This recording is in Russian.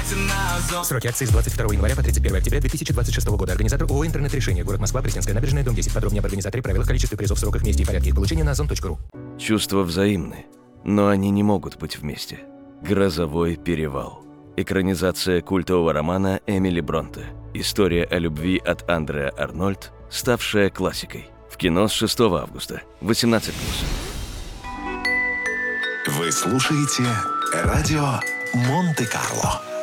Сроки акции с 22 января по 31 октября 2026 года. Организатор ООО «Интернет-решение». Город Москва, Пресненская набережная, дом 10. Подробнее об организаторе, правилах, количестве призов, сроках, месте и порядке их получения на ozon.ru. Чувства взаимны, но они не могут быть вместе. «Грозовой перевал». Экранизация культового романа Эмили Бронте. История о любви от Андреа Арнольд, ставшая классикой. В кино с 6 августа. 18+. Вы слушаете радио Монте-Карло.